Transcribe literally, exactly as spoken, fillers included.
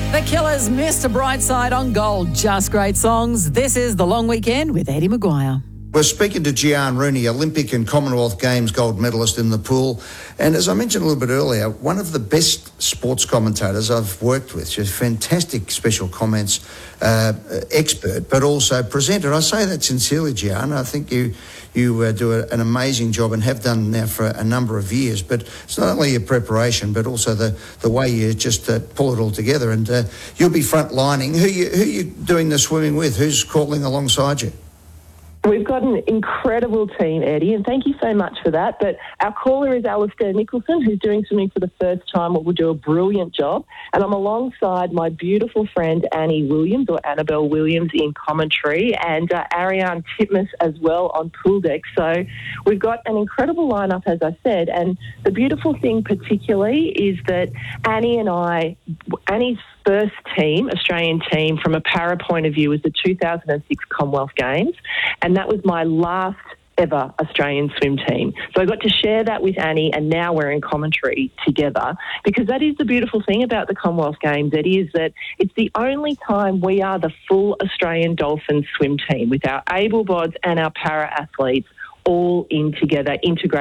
The Killers, Mister Brightside on Gold. Just great songs. This is The Long Weekend with Eddie Maguire. We're speaking to Gianne Rooney, Olympic and Commonwealth Games gold medalist in the pool. And as I mentioned a little bit earlier, one of the best sports commentators I've worked with. She's a fantastic special comments uh, expert, but also presenter. I say that sincerely, Gianne. I think you you uh, do a, an amazing job and have done now for a number of years. But it's not only your preparation, but also the, the way you just uh, pull it all together. And uh, you'll be front lining. Who you who you doing the swimming with? Who's calling alongside you? We've got an incredible team, Eddie, and thank you so much for that. But our caller is Alistair Nicholson, who's doing swimming for the first time and will do a brilliant job. And I'm alongside my beautiful friend Annie Williams, or Annabelle Williams, in commentary, and uh, Ariane Titmus as well on pool deck. So we've got an incredible lineup, as I said. And the beautiful thing particularly is that Annie and I, Annie's first team, Australian team, from a para point of view was the two thousand six Commonwealth Games, and that was my last ever Australian swim team. So I got to share that with Annie, and now we're in commentary together, because that is the beautiful thing about the Commonwealth Games, Eddie, is that it's the only time we are the full Australian Dolphins swim team with our able bods and our para athletes all in together, integrated.